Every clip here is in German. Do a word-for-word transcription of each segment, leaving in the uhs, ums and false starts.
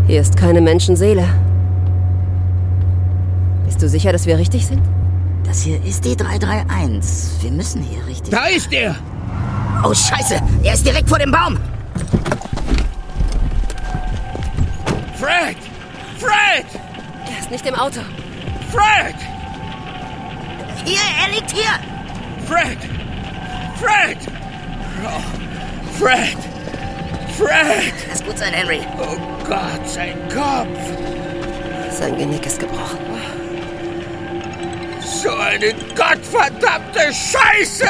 Hier ist keine Menschenseele. Bist du sicher, dass wir richtig sind? Das hier ist die drei drei eins. Wir müssen hier richtig... Da ist er! Oh, Scheiße! Er ist direkt vor dem Baum! Fred! Fred! Er ist nicht im Auto. Fred! Hier, er liegt hier! Fred! Fred! Oh, Fred! Fred! Lass gut sein, Henry. Oh Gott, sein Kopf! Sein Genick ist gebrochen. So eine gottverdammte Scheiße!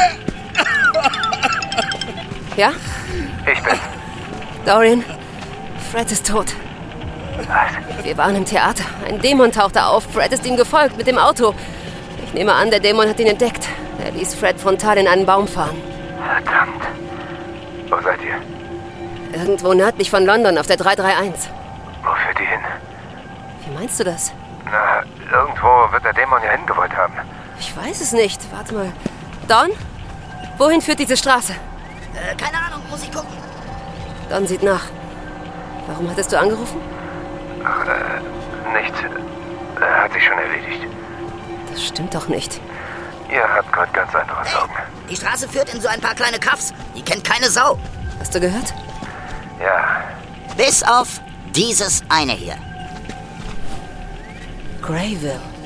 Ja? Ich bin. Dorian, Fred ist tot. Was? Wir waren im Theater. Ein Dämon tauchte auf. Fred ist ihm gefolgt mit dem Auto. Ich nehme an, der Dämon hat ihn entdeckt. Er ließ Fred frontal in einen Baum fahren. Verdammt. Wo seid ihr? Irgendwo nördlich von London auf der drei drei eins. Wo führt die hin? Wie meinst du das? Na, irgendwo wird der Dämon ja hingewollt haben. Ich weiß es nicht. Warte mal. Don? Wohin führt diese Straße? Äh, keine Ahnung, muss ich gucken. Don sieht nach. Warum hattest du angerufen? Ach, äh, nichts. Er hat sich schon erledigt. Das stimmt doch nicht. Ihr habt gerade ganz andere Sorgen. Die Straße führt in so ein paar kleine Kaffs. Die kennt keine Sau. Hast du gehört? Ja. Bis auf dieses eine hier. Grayville.